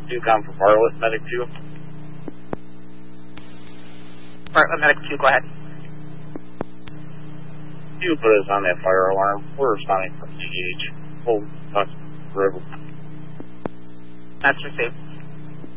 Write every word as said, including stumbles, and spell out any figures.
two, come for Bartlett, Medic two. Bartlett, Medic two, go ahead. You put us on that fire alarm. We're responding from C H. Full River. That's received.